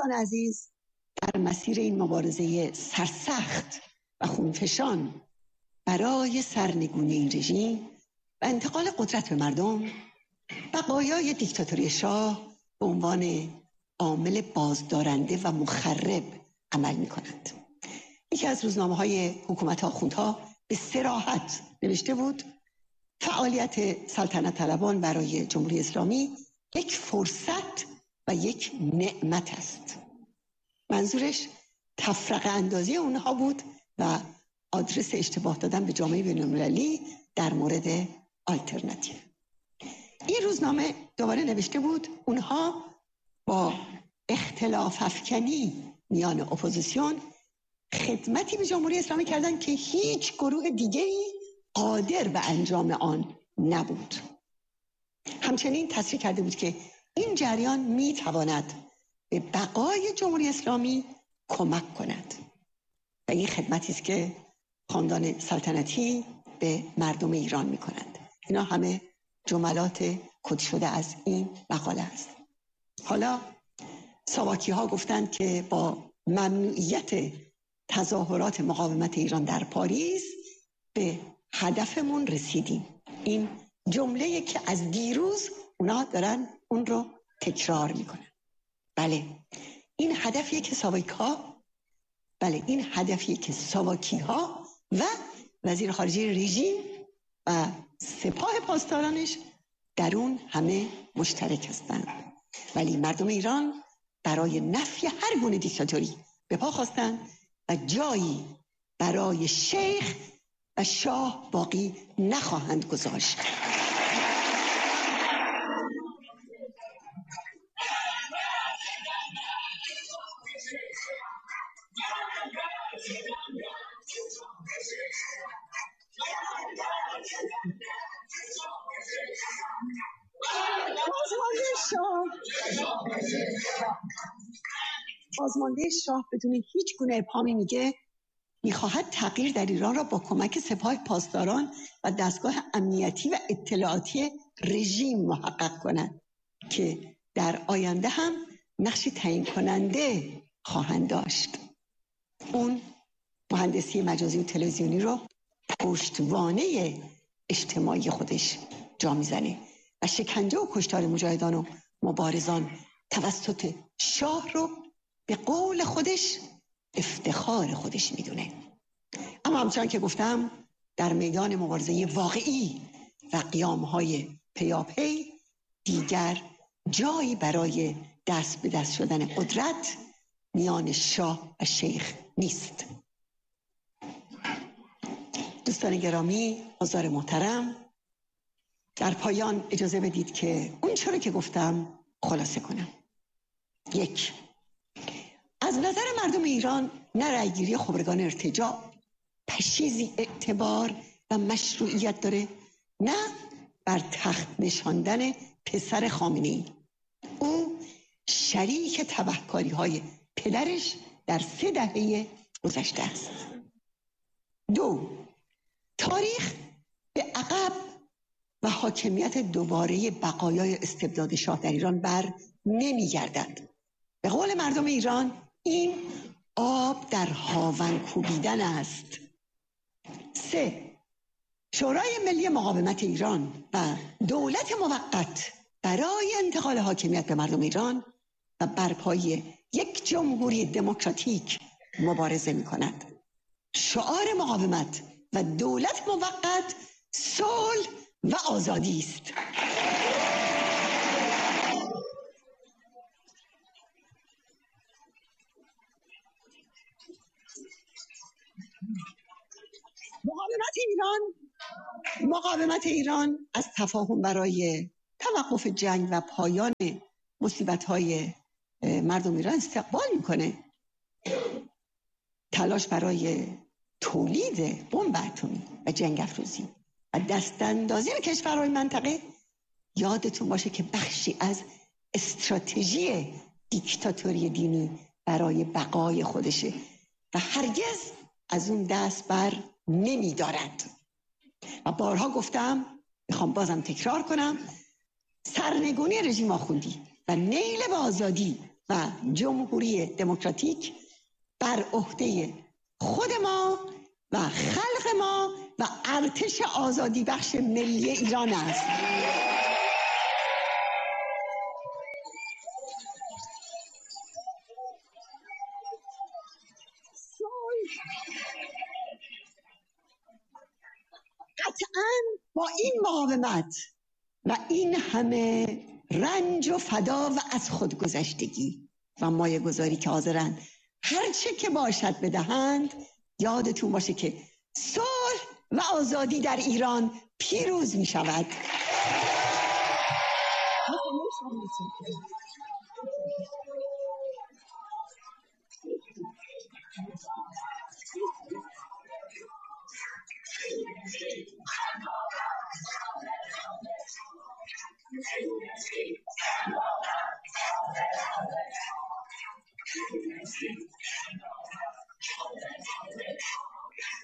دوستان عزیز، در مسیر این مبارزه سرسخت و خونفشان برای سرنگونی این رژیم و انتقال قدرت به مردم، بقایای دیکتاتوری شاه به عنوان عامل بازدارنده و مخرب عمل می کنند. یکی از روزنامه‌های حکومت آخوندها به صراحت نوشته بود فعالیت سلطنت طلبان برای جمهوری اسلامی یک فرصت و یک نعمت است. منظورش تفرقه اندازی اونها بود و آدرس اشتباه دادن به جامعه بین‌المللی در مورد آلترناتیو. این روزنامه دوباره نوشته بود اونها با اختلاف افکنی میان اپوزیسیون خدمتی به جمهوری اسلامی کردن که هیچ گروه دیگه‌ای قادر به انجام آن نبود. همچنین تصریح کرده بود که این جریان میتواند به بقای جمهوری اسلامی کمک کند و این خدمتی است که خاندان سلطنتی به مردم ایران میکنند. اینا همه جملات کد شده از این مقاله است. حالا ساواکی ها گفتند که با ممنوعیت تظاهرات مقاومت ایران در پاریس به هدفمون رسیدیم. این جمله که از دیروز اونا دارن اون رو تکرار میکنن. بله این هدفیه که ساواکی ها و وزیر خارجه رژیم و سپاه پاسدارانش در اون همه مشترک هستند. ولی مردم ایران برای نفی هر گونه دیکتاتوری به پا خواستند و جایی برای شیخ و شاه باقی نخواهند گذاشت. بازمانده شاه بدون هیچ گونه ابهامی میگه میخواهد تغییر در ایران را با کمک سپاه پاسداران و دستگاه امنیتی و اطلاعاتی رژیم محقق کند که در آینده هم نقشی تعیین کننده خواهند داشت. اون مهندسی مجازی و تلویزیونی رو پشتوانه اجتماعی خودش جا میزنه و شکنجه و کشتار مجاهدان و مبارزان توسط شاه رو به قول خودش افتخار خودش میدونه. اما همچنان که گفتم در میدان مبارزه واقعی و قیام‌های پیاپی دیگر جایی برای دست به دست شدن قدرت میان شاه و شیخ نیست. دوستان گرامی، حضار محترم، در پایان اجازه بدید که اون چرا که گفتم خلاصه کنم. 1. از نظر مردم ایران نه رأیگیری خبرگان ارتجاع پشیزی اعتبار و مشروعیت داره، نه بر تخت نشاندن پسر خامنه‌ای. او شریک تبهکاری های پدرش در 3 دهه گذشته است. 2. تاریخ به عقب و حاکمیت دوباره بقایای استبداد شاه در ایران بر نمیگردد. به قول مردم ایران این آب در هاون کوبیدن است. 3. شورای ملی مقاومت ایران و دولت موقت برای انتقال حاکمیت به مردم ایران و برپایی یک جمهوری دموکراتیک مبارزه می کند. شعار مقاومت و دولت موقت صلح و آزادی است. مقاومت ایران از تفاهم برای توقف جنگ و پایان مصیبت‌های مردم ایران استقبال میکنه. تلاش برای تولید بمب اتمی و جنگ افروزی و دستاندازی به کشورهای منطقه یادتون باشه که بخشی از استراتژی دیکتاتوری دینی برای بقای خودشه و هرگز از اون دست بر نمی دارد. و بارها گفتم، میخوام بازم تکرار کنم، سرنگونی رژیم آخوندی و نیل به آزادی و جمهوری دموکراتیک بر عهده خود ما و خلق ما و ارتش آزادی بخش ملی ایران است. قطعاً با این مقاومت و این همه رنج و فدا و از خودگذشتگی و مایه گذاری که حاضرند هر چه که باشد بدهند، یادتون باشه که صلح و آزادی در ایران پیروز می شود.